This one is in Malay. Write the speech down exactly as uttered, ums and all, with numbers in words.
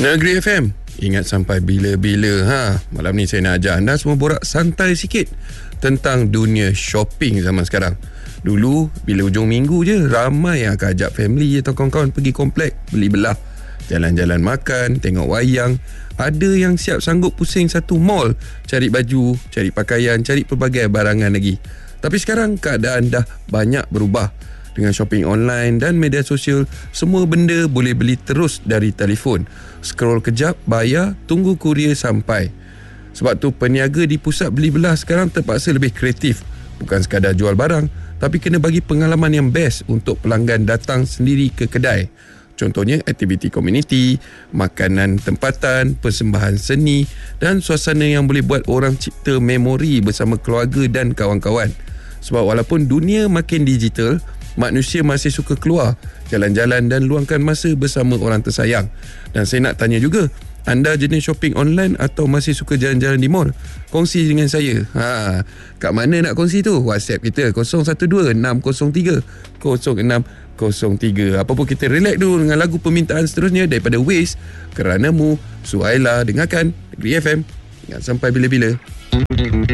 Negeri F M, ingat sampai bila-bila ha? Malam ni saya nak ajak anda semua borak santai sikit tentang dunia shopping zaman sekarang. Dulu, bila hujung minggu je, ramai yang akan ajak family atau kawan-kawan pergi komplek, beli belah, jalan-jalan makan, tengok wayang. Ada yang siap sanggup pusing satu mall, cari baju, cari pakaian, cari pelbagai barangan lagi. Tapi sekarang keadaan dah banyak berubah. Dengan shopping online dan media sosial, semua benda boleh beli terus dari telefon. Scroll kejap, bayar, tunggu kurier sampai. Sebab tu peniaga di pusat beli belah sekarang terpaksa lebih kreatif. Bukan sekadar jual barang, tapi kena bagi pengalaman yang best untuk pelanggan datang sendiri ke kedai. Contohnya aktiviti komuniti, makanan tempatan, persembahan seni dan suasana yang boleh buat orang cipta memori bersama keluarga dan kawan-kawan. Sebab walaupun dunia makin digital, manusia masih suka keluar, jalan-jalan dan luangkan masa bersama orang tersayang. Dan saya nak tanya juga, anda jenis shopping online atau masih suka jalan-jalan di mall? Kongsi dengan saya. Ha, kat mana nak kongsi tu? WhatsApp kita kosong satu dua enam kosong tiga kosong enam kosong tiga. Apa pun kita relax dulu dengan lagu permintaan seterusnya daripada Waze, Keranamu, Suhaila. Dengarkan Negeri F M. Ingat sampai bila-bila.